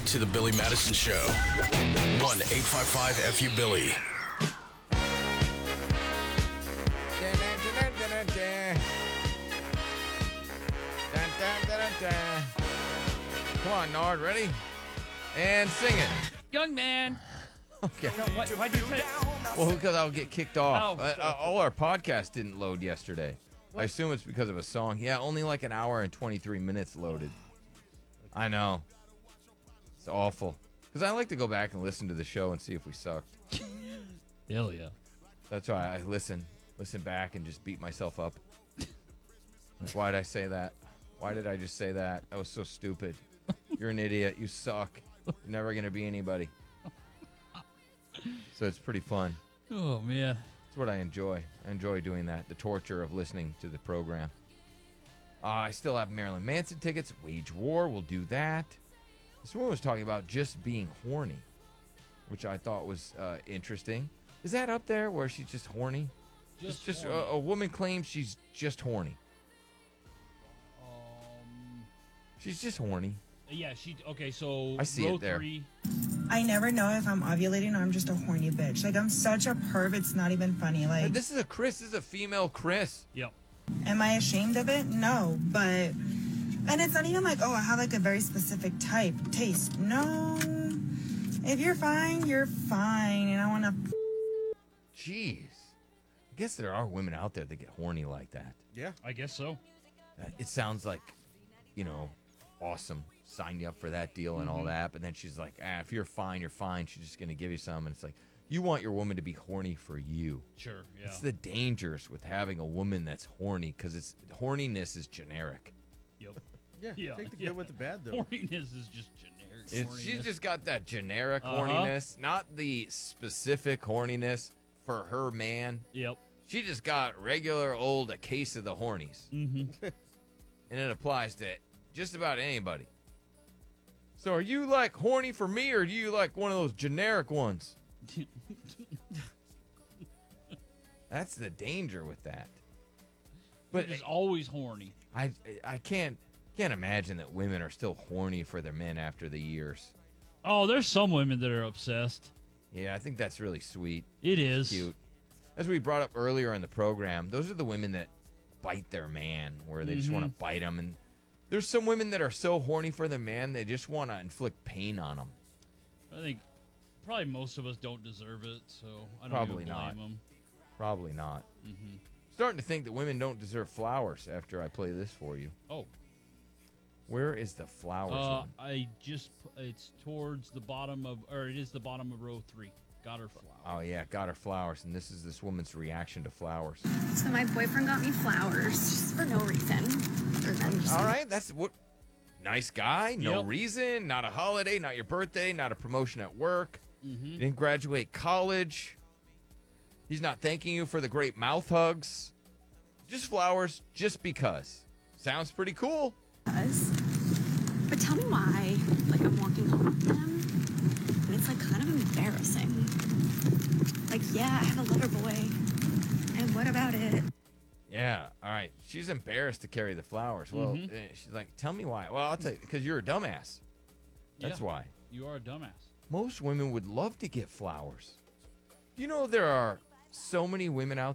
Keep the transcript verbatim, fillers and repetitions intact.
to the Billy Madison Show. one eight five five F U Billy. Come on, Nard, ready? And sing it. Young man. Okay. No, why, why'd you say? Well, because I'll get kicked off. Oh, uh, so- uh, all our podcasts didn't load yesterday. I assume it's because of a song. Yeah, only like an hour and twenty-three minutes loaded. I know. It's awful. Because I like to go back and listen to the show and see if we sucked. Hell yeah. That's why I listen, listen back and just beat myself up. Why did I say that? Why did I just say that? That was so stupid. You're an idiot. You suck. You're never going to be anybody. So it's pretty fun. Oh, man. It's what I enjoy. I enjoy doing that. The torture of listening to the program. Uh, I still have Marilyn Manson tickets. Wage War. We'll do that. This one was talking about just being horny, which I thought was uh, interesting. Is that up there where she's just horny? Just, Just horny. a, a woman claims she's just horny. Um, She's just horny. yeah, she. Okay, so I see row it there. three. I never know if I'm ovulating or I'm just a horny bitch. Like, I'm such a perv, it's not even funny. Uh, Like, This is a Chris. This is a female Chris. Yep. am I ashamed of it? No, but... And it's not even like, oh, I have, like, a very specific type, taste. No. If you're fine, you're fine. And I want to... Jeez. I guess there are women out there that get horny like that. Yeah. I guess so. Uh, It sounds like, you know, awesome. Sign you up for that deal and all that. But then she's like, ah, if you're fine, you're fine. She's just going to give you some. And it's like, you want your woman to be horny for you. Sure. Yeah. It's the dangers with having a woman that's horny because it's horniness is generic. Yep. Yeah. Yeah, Take the yeah. good with the bad, though. Horniness is just generic. It's, she's horniness. just got that generic Uh-huh. horniness, not the specific horniness for her man. Yep. She just got regular old a case of the hornies. Mm-hmm. And it applies to just about anybody. So are you like horny for me or do you like one of those generic ones? That's the danger with that. But But is always horny. I I can't can't imagine that women are still horny for their men after the years. Oh, there's some women that are obsessed. Yeah, I think that's really sweet. It is. Cute. As we brought up earlier in the program, those are the women that bite their man, where they just want to bite them. And there's some women that are so horny for their man, they just want to inflict pain on them. I think probably most of us don't deserve it, so I don't Probably even blame not. them. Probably not. Mm-hmm. Starting to think that women don't deserve flowers after I play this for you. Oh, Where is the flowers uh, one? I just it's towards the bottom of, or it is the bottom of row three. Got her flower. Oh, yeah, got her flowers. And this is this woman's reaction to flowers. So my boyfriend got me flowers just for no reason. Other than just All right, that's what. Nice guy, no Yep. reason, not a holiday, not your birthday, not a promotion at work. Mm-hmm. You didn't graduate college. He's not thanking you for the great mouth hugs. Just flowers, just because. Sounds pretty cool. does. But tell me why, like, I'm walking home with them, and it's, like, kind of embarrassing. Like, yeah, I have a lover boy, and what about it? Yeah, all right. She's embarrassed to carry the flowers. Well, Mhm. eh, she's like, tell me why. Well, I'll tell you, because you're a dumbass. That's Yeah. why. You are a dumbass. Most women would love to get flowers. You know, there are so many women out